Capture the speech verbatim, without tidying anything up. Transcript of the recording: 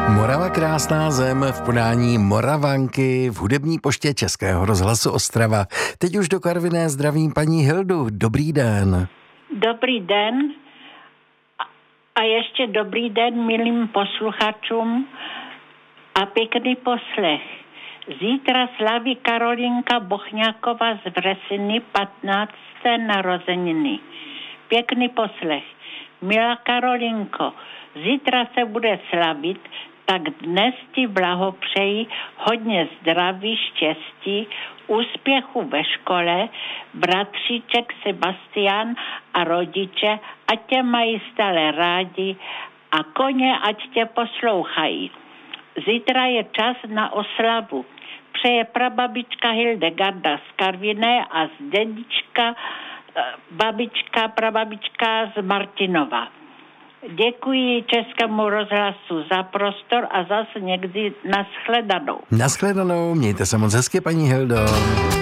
Morava krásná zem v podání Moravanky v hudební poště Českého rozhlasu Ostrava. Teď už do Karviné zdravím paní Hildu. Dobrý den. Dobrý den a ještě dobrý den milým posluchačům a pěkný poslech. Zítra slaví Karolinka Bochňáková z Vresiny patnácté narozeniny. Pěkný poslech. Milá Karolinko, zítra se bude slavit, tak dnes ti blahopřeji hodně zdraví, štěstí, úspěchu ve škole, bratříček Sebastian a rodiče, ať tě mají stále rádi a koně, ať tě poslouchají. Zítra je čas na oslavu. Přeje prababička Hildegarda z Karviné a z dědička babička, prababička z Martinova. Děkuji Českému rozhlasu za prostor a zase někdy nashledanou. Nashledanou, mějte se moc hezky, paní Hildo.